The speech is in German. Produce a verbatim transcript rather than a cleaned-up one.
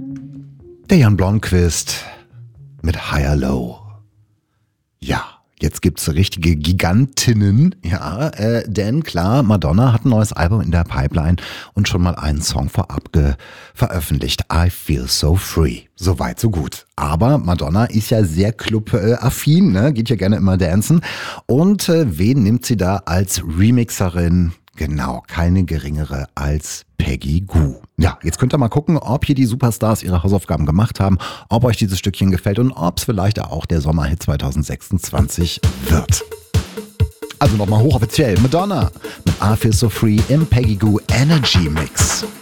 Der Jan Blomqvist mit Higher Low. Ja, jetzt gibt's richtige Gigantinnen, ja, äh, denn klar, Madonna hat ein neues Album in der Pipeline und schon mal einen Song vorab ge- veröffentlicht. I Feel So Free. So weit, so gut. Aber Madonna ist ja sehr club-affin, ne? Geht ja gerne immer dancen. Und äh, wen nimmt sie da als Remixerin? Genau, keine geringere als Peggy Gou. Ja, jetzt könnt ihr mal gucken, ob hier die Superstars ihre Hausaufgaben gemacht haben, ob euch dieses Stückchen gefällt und ob es vielleicht auch der Sommerhit zwanzig sechsundzwanzig wird. Also nochmal hochoffiziell, Madonna mit I Feel So Free im Peggy Gou Energy Mix.